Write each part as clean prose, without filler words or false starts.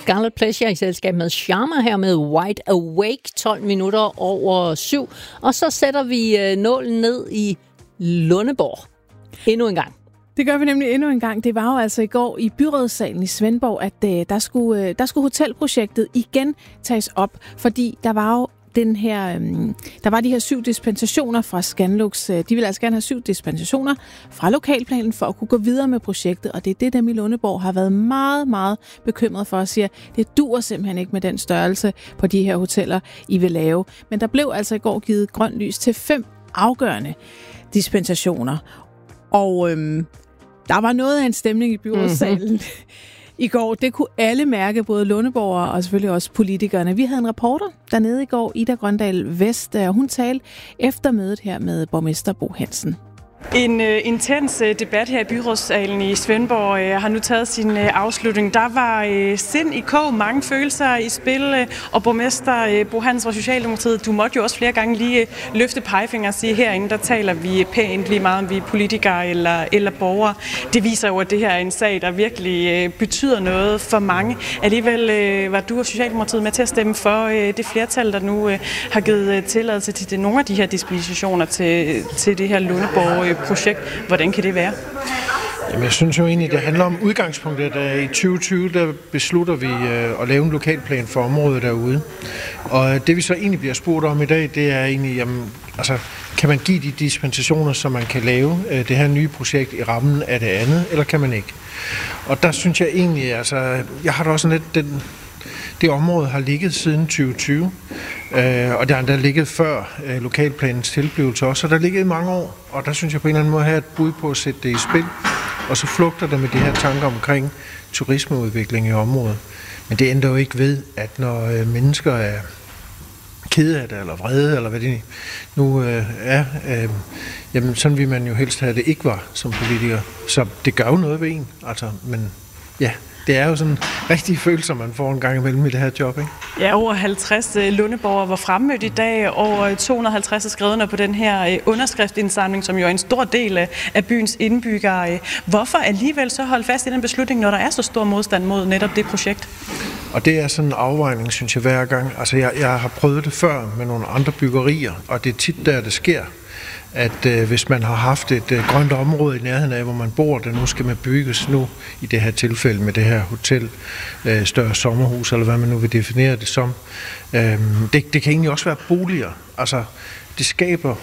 Scarlet Pleasure i selskab med Sharma her med Wide Awake, 12 minutter over 7. Og så sætter vi nålen ned i Lundeborg endnu en gang. Det gør vi nemlig endnu en gang. Det var jo altså i går i byrådssalen i Svendborg, at der skulle hotelprojektet igen tages op, fordi der var jo der var de her 7 dispensationer fra Scanlux. De ville altså gerne have 7 dispensationer fra lokalplanen for at kunne gå videre med projektet, og det er det, dem i Lundeborg har været meget, meget bekymret for og siger, det duer simpelthen ikke med den størrelse på de her hoteller, I vil lave. Men der blev altså i går givet grønt lys til 5 afgørende dispensationer. Og der var noget af en stemning i byrådssalen i går. Det kunne alle mærke, både lundeborgere og selvfølgelig også politikerne. Vi havde en reporter dernede i går, Ida Grøndal Vest, og hun talte efter mødet her med borgmester Bo Hansen. En intens debat her i byrådssalen i Svendborg har nu taget sin afslutning. Der var sind i kog, mange følelser i spil, og borgmester Bo Hansen fra Socialdemokratiet, du måtte jo også flere gange lige løfte pegefinger og sige, herinde der taler vi pænt lige meget, om vi er politikere eller borgere. Det viser jo, at det her er en sag, der virkelig betyder noget for mange. Alligevel var du og Socialdemokratiet med til at stemme for det flertal, der nu har givet tilladelse til nogle af de her dispositioner til det her Lundeborg projekt. Hvordan kan det være? Jamen, jeg synes jo egentlig, det handler om udgangspunktet. I 2020 der beslutter vi at lave en lokalplan for området derude. Og det vi så egentlig bliver spurgt om i dag, det er egentlig, jamen, altså, kan man give de dispensationer, så man kan lave det her nye projekt i rammen af det andet, eller kan man ikke? Og der synes jeg egentlig, altså, jeg har da også lidt det område har ligget siden 2020, og det har endda ligget før lokalplanens tilblivelse også, så der har ligget i mange år, og der synes jeg på en eller anden måde have et bud på at sætte det i spil, og så flugter det med de her tanker omkring turismeudvikling i området. Men det ændrer jo ikke ved, at når mennesker er kede af det, eller vrede, eller hvad det nu er, jamen sådan vil man jo helst have, at det ikke var som politiker. Så det gør jo noget ved en, altså, men ja, det er jo sådan rigtige følelser, man får en gang imellem i det her job, ikke? Ja, over 50 lundeborgere var fremmødt i dag, og 250 er skrevet på den her underskriftindsamling, som jo er en stor del af byens indbyggere. Hvorfor alligevel så holde fast i den beslutning, når der er så stor modstand mod netop det projekt? Og det er sådan en afvejning, synes jeg, hver gang. Altså, jeg har prøvet det før med nogle andre byggerier, og det er tit der, det sker. At hvis man har haft et grønt område i nærheden af, hvor man bor, der nu skal man bygges nu, i det her tilfælde med det her hotel, større sommerhus, eller hvad man nu vil definere det som. Det kan egentlig også være boliger. Altså, det skaber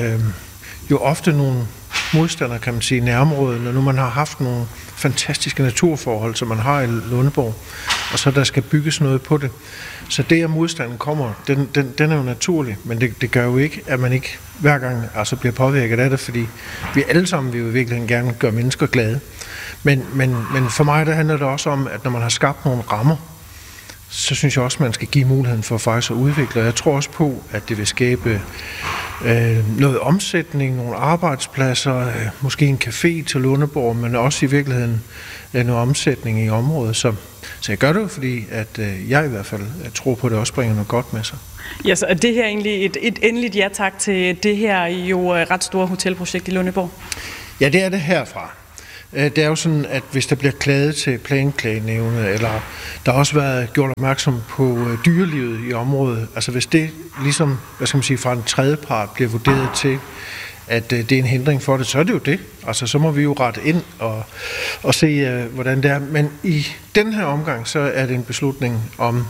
jo ofte nogle modstandere, kan man sige, i nærområdet, når nu man har haft nogle fantastiske naturforhold, som man har i Lundeborg, og så der skal bygges noget på det. Så det, at modstanden kommer, den er jo naturlig, men det gør jo ikke, at man ikke hver gang altså bliver påvirket af det, fordi vi alle sammen vil jo virkelig gerne gøre mennesker glade. Men for mig, der handler det også om, at når man har skabt nogle rammer, så synes jeg også, man skal give muligheden for faktisk at udvikle. Jeg tror også på, at det vil skabe noget omsætning, nogle arbejdspladser, måske en café til Lundeborg, men også i virkeligheden noget omsætning i området. Så jeg gør det jo, fordi at jeg i hvert fald tror på, at det også bringer noget godt med sig. Ja, så er det her egentlig et endeligt ja tak til det her jo ret store hotelprojekt i Lundeborg? Ja, det er det herfra. Det er jo sådan, at hvis der bliver klaget til planklagenævnet, eller der har også været gjort opmærksom på dyrelivet i området, altså hvis det ligesom, hvad skal man sige, fra en tredjepart bliver vurderet til, at det er en hindring for det, så er det jo det. Altså så må vi jo rette ind og se, hvordan det er. Men i den her omgang, så er det en beslutning om,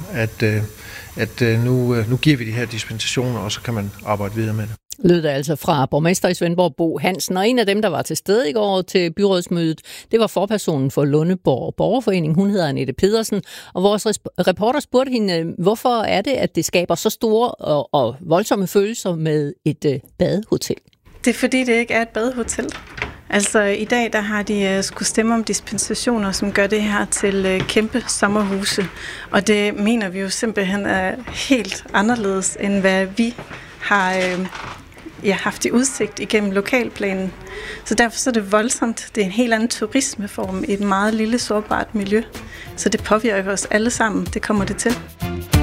at nu giver vi de her dispensationer, og så kan man arbejde videre med det. Lød det altså fra borgmester i Svendborg, Bo Hansen, og en af dem, der var til stede i går til byrådsmødet, det var forpersonen for Lundeborg Borgerforening. Hun hedder Annette Pedersen, og vores reporter spurgte hende, hvorfor er det, at det skaber så store og voldsomme følelser med et badehotel? Det er fordi, det ikke er et badehotel. Altså i dag, der har de skulle stemme om dispensationer, som gør det her til kæmpe sommerhuse. Og det mener vi jo simpelthen er helt anderledes, end hvad vi har haft i udsigt igennem lokalplanen. Så derfor så er det voldsomt. Det er en helt anden turismeform i et meget lille sårbart miljø. Så det påvirker os alle sammen. Det kommer det til.